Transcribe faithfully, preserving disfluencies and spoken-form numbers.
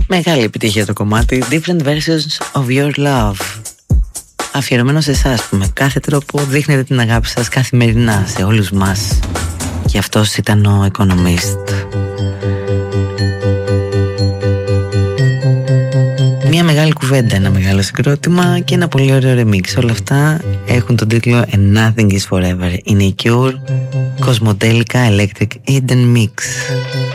Μεγάλη επιτυχία το κομμάτι. Different versions of your love. Αφιερωμένο σε εσάς που με κάθε τρόπο δείχνετε την αγάπη σας καθημερινά σε όλους μας. Και αυτός ήταν ο Economist. Μια μεγάλη κουβέντα, ένα μεγάλο συγκρότημα και ένα πολύ ωραίο remix. Όλα αυτά έχουν τον τίτλο And Nothing Is Forever. Είναι η Cure, Cosmodelica Electric Eden Mix.